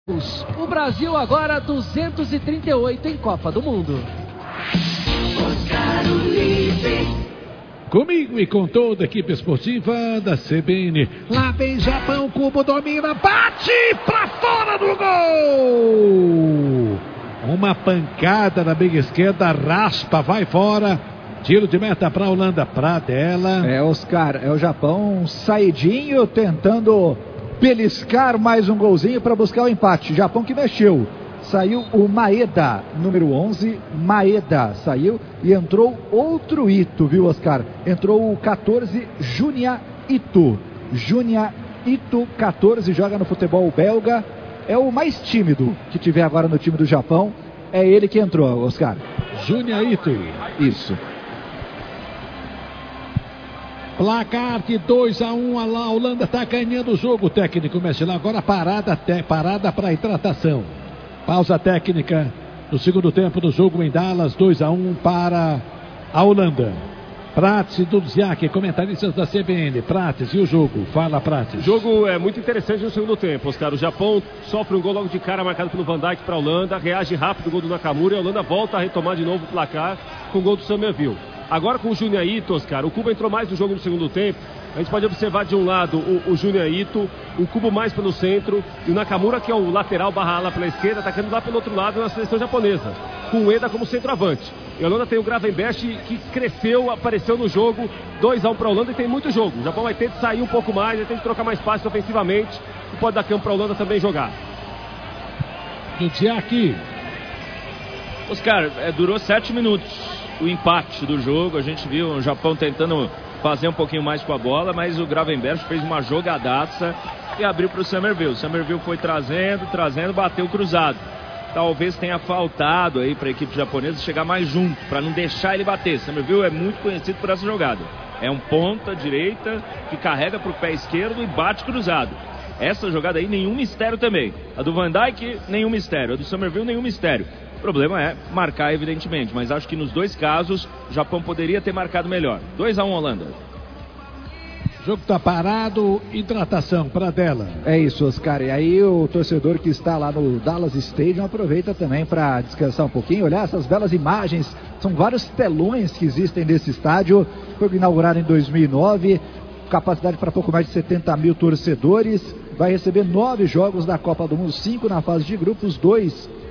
O Brasil agora 238 em Copa do Mundo. Comigo e com toda a equipe esportiva da CBN. Lá vem Japão, Cubo domina, bate pra fora do gol! Uma pancada na meia esquerda, raspa, vai fora. Tiro de meta para a Holanda, pra dela. Oscar, é o Japão saidinho, tentando beliscar mais um golzinho para buscar o empate. Japão que mexeu. Saiu o Maeda, número 11, Maeda saiu e entrou outro Ito, viu, Oscar? Entrou o 14, Junya Ito. Junya Ito, 14, joga no futebol belga. É o mais tímido que tiver agora no time do Japão. É ele que entrou, Oscar. Junya Ito. Isso. Placar de 2-1, a Holanda está ganhando o jogo. O técnico mexe lá agora, parada para hidratação. Pausa técnica no segundo tempo do jogo em Dallas, 2-1 para a Holanda. Prates e Dudziak, comentaristas da CBN. Prates, e o jogo? Fala, Prates. O jogo é muito interessante no segundo tempo, Oscar. O Japão sofre um gol logo de cara, marcado pelo Van Dijk para a Holanda. Reage rápido o gol do Nakamura e a Holanda volta a retomar de novo o placar com o gol do Summerville. Agora com o Junya Ito, Oscar, o Cubo entrou mais no jogo no segundo tempo. A gente pode observar de um lado o Junya Ito, o Cubo mais pelo centro, e o Nakamura, que é o lateral barra ala pela esquerda, atacando lá pelo outro lado na seleção japonesa, com o Ueda como centroavante. E a Holanda tem o Gravenberch, que cresceu, apareceu no jogo, 2-1 para a Holanda e tem muito jogo. O Japão vai ter de sair um pouco mais, vai ter de trocar mais passes ofensivamente, e pode dar campo para a Holanda também jogar. Dudziak. Oscar, durou 7 minutos o empate do jogo. A gente viu o Japão tentando fazer um pouquinho mais com a bola, mas o Gravenberch fez uma jogadaça e abriu para o Summerville. O Summerville foi trazendo, bateu cruzado. Talvez tenha faltado aí para a equipe japonesa chegar mais junto, para não deixar ele bater. Summerville é muito conhecido por essa jogada. É um ponta direita que carrega para o pé esquerdo e bate cruzado. Essa jogada aí, nenhum mistério também. A do Van Dijk, nenhum mistério. A do Summerville, nenhum mistério. O problema é marcar, evidentemente, mas acho que nos dois casos o Japão poderia ter marcado melhor. 2-1 Holanda. O jogo está parado, hidratação para dela. É isso, Oscar. E aí o torcedor que está lá no Dallas Stadium aproveita também para descansar um pouquinho, olhar essas belas imagens. São vários telões que existem nesse estádio. Foi inaugurado em 2009, capacidade para pouco mais de 70 mil torcedores. Vai receber 9 jogos da Copa do Mundo, 5 na fase de grupos, 2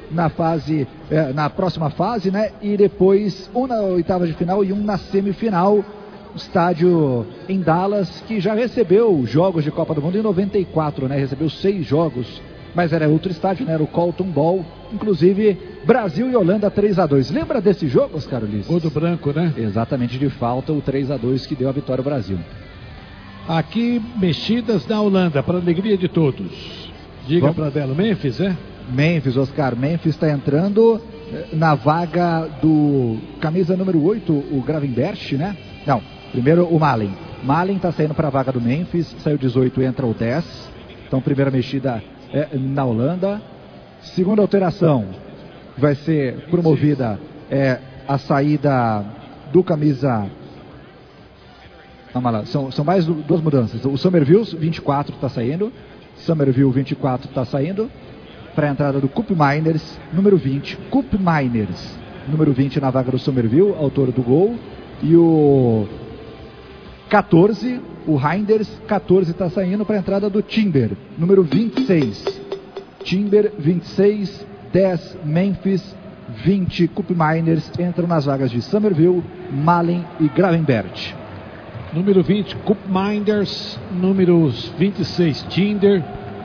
na próxima fase, né? E depois 1 na oitava de final e 1 na semifinal. Estádio em Dallas, que já recebeu jogos de Copa do Mundo em 94, né? Recebeu 6 jogos, mas era outro estádio, né? Era o Colton Ball. Inclusive Brasil e Holanda 3-2. Lembra desse jogo, Oscar Ulisses? O do branco, né? Exatamente, de falta, o 3-2 que deu a vitória ao Brasil. Aqui mexidas na Holanda, para alegria de todos. Diga para dela, Memphis, Memphis, Oscar. Memphis está entrando na vaga do camisa número 8, o Gravenberch, né? Não, primeiro o Malen. Malen está saindo para a vaga do Memphis, saiu 18, entra o 10. Então, primeira mexida na Holanda. Segunda alteração vai ser promovida a saída do camisa... Vamos lá, são mais 2 mudanças. O Summerville, 24, está saindo. Summerville, 24, está saindo. Para a entrada do Koop Meiners, número 20. Koop Meiners, número 20 na vaga do Summerville, autor do gol. E o 14, o Reinders, 14 está saindo para a entrada do Timber, número 26. Timber, 26, 10, Memphis, 20, Koop Meiners entram nas vagas de Summerville, Malen e Gravenberch. Número 20, Koop Meiners, números 26, Timber,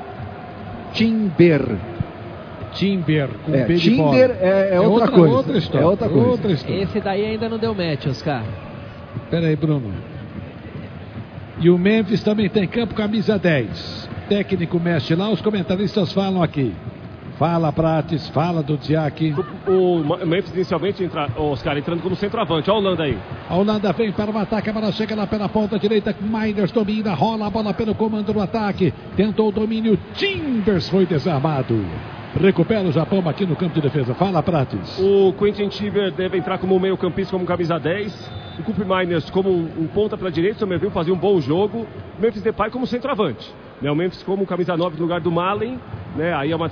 com B de bola. Timber é outra coisa. Outra história. É outra coisa. Esse daí ainda não deu match, Oscar. Espera aí, Bruno. E o Memphis também tem campo, camisa 10. Técnico mexe lá, os comentaristas falam aqui. Fala, Prates, fala do Dudziak. O Memphis inicialmente entra, Oscar, entrando como centroavante. Olha a Holanda aí. A Holanda vem para o ataque, a bola chega lá pela ponta direita. Meiners domina, rola a bola pelo comando do ataque. Tentou o domínio, Timbers foi desarmado. Recupera o Japão aqui no campo de defesa. Fala, Prates. O Quentin Timber deve entrar como meio campista, como camisa 10. O Koop Meiners como um ponta pela direita. O Summerville fazia um bom jogo. O Memphis Depay como centroavante. O Memphis como camisa 9 no lugar do Malen. Aí é uma